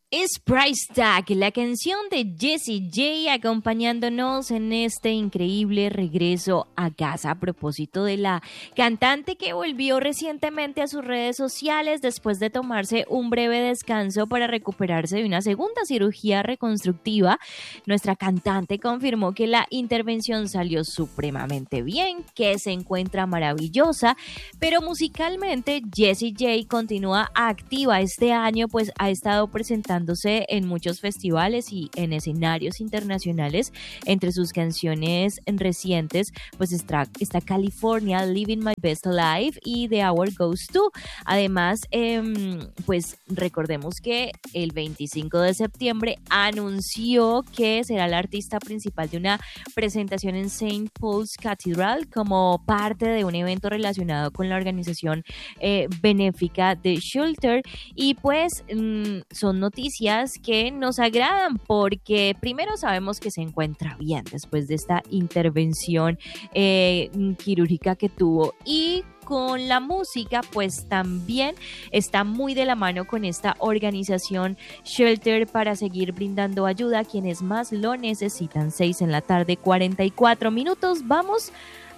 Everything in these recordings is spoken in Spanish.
Es Price Tag, la canción de Jessie J acompañándonos en este increíble regreso a casa. A propósito de la cantante que volvió recientemente a sus redes sociales después de tomarse un breve descanso para recuperarse de una segunda cirugía reconstructiva, nuestra cantante confirmó que la intervención salió supremamente bien, que se encuentra maravillosa, pero musicalmente Jessie J continúa activa este año, pues ha estado presentando en muchos festivales y en escenarios internacionales. Entre sus canciones recientes pues está California, Living My Best Life y The Hour Goes To. Además, pues recordemos que el 25 de septiembre anunció que será la artista principal de una presentación en St. Paul's Cathedral como parte de un evento relacionado con la organización benéfica de Shelter. Y pues son noticias que nos agradan porque primero sabemos que se encuentra bien después de esta intervención quirúrgica que tuvo, y con la música pues también está muy de la mano con esta organización Shelter para seguir brindando ayuda a quienes más lo necesitan. 6 en la tarde, 44 minutos. Vamos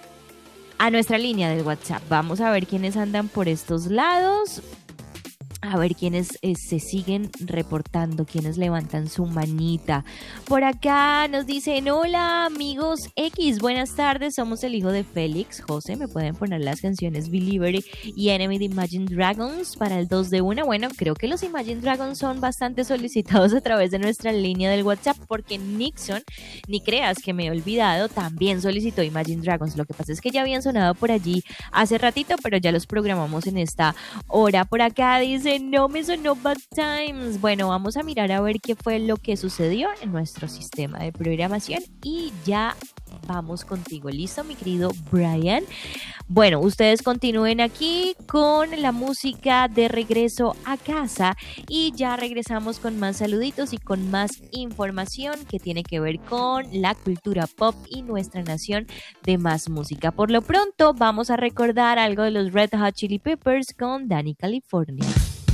a nuestra línea del WhatsApp. Vamos a ver quiénes andan por estos lados. A ver quiénes se siguen reportando, quiénes levantan su manita. Por acá nos dicen: hola amigos X, buenas tardes, somos el hijo de Félix. José, ¿me pueden poner las canciones Believer y Enemy de Imagine Dragons para el 2 de 1? Bueno, creo que los Imagine Dragons son bastante solicitados a través de nuestra línea del WhatsApp, porque Nixon, ni creas que me he olvidado, también solicitó Imagine Dragons. Lo que pasa es que ya habían sonado por allí hace ratito, pero ya los programamos en esta hora. Por acá dice: no me sonó Bad Times. Bueno, vamos a mirar a ver qué fue lo que sucedió en nuestro sistema de programación y ya vamos contigo. ¿Listo, mi querido Brian? Bueno, ustedes continúen aquí con la música de regreso a casa y ya regresamos con más saluditos y con más información que tiene que ver con la cultura pop y nuestra nación de más música. Por lo pronto, vamos a recordar algo de los Red Hot Chili Peppers con Dani California.